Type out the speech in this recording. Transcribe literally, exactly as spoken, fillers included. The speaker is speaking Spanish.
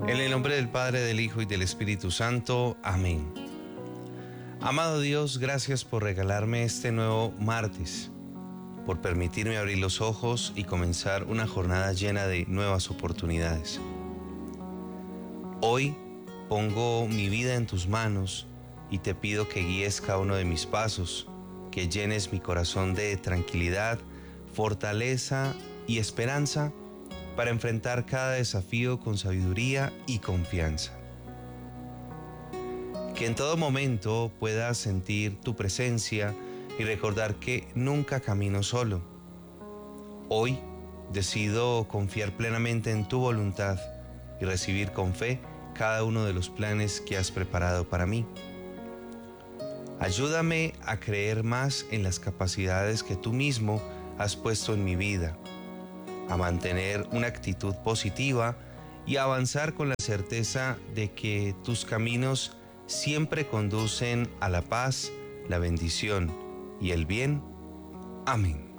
En el nombre del Padre, del Hijo y del Espíritu Santo. Amén. Amado Dios, gracias por regalarme este nuevo martes, por permitirme abrir los ojos y comenzar una jornada llena de nuevas oportunidades. Hoy pongo mi vida en tus manos y te pido que guíes cada uno de mis pasos, que llenes mi corazón de tranquilidad, fortaleza y esperanza para enfrentar cada desafío con sabiduría y confianza. Que en todo momento pueda sentir tu presencia y recordar que nunca camino solo. Hoy decido confiar plenamente en tu voluntad y recibir con fe cada uno de los planes que has preparado para mí. Ayúdame a creer más en las capacidades que tú mismo has puesto en mi vida, a mantener una actitud positiva y a avanzar con la certeza de que tus caminos siempre conducen a la paz, la bendición y el bien. Amén.